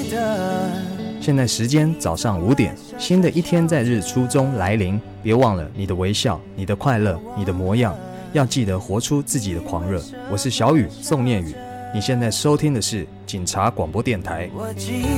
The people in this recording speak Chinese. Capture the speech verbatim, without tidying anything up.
的。 现在时间早上五点，新的一天在日出中来临。别忘了你的微笑，你的快乐，你的模样，要记得活出自己的狂热。我是小雨宋念宇，你现在收听的是警察广播电台。